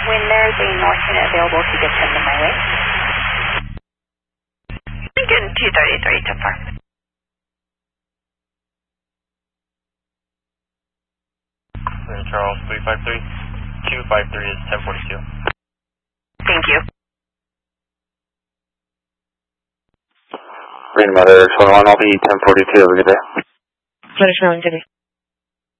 When there's a north unit available, to get sent in my way. Lincoln 233 to far. Charles 353. 253 is 1042. Thank you. Green Mother 21, I'll be 1042. Have a good day. Finish knowing, Jimmy.